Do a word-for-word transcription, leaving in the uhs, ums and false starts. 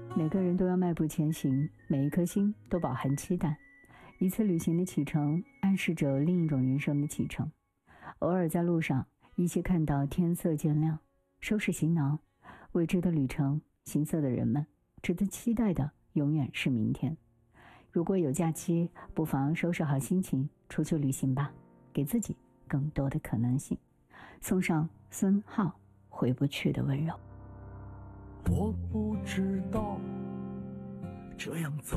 每个人都要迈步前行，每一颗心都饱含期待。一次旅行的启程，暗示着另一种人生的启程。偶尔在路上依稀看到天色渐亮，收拾行囊，未知的旅程，行色的人们，值得期待的永远是明天。如果有假期，不妨收拾好心情，出去旅行吧，给自己更多的可能性。送上孙浩回不去的温柔。 我不知道这样走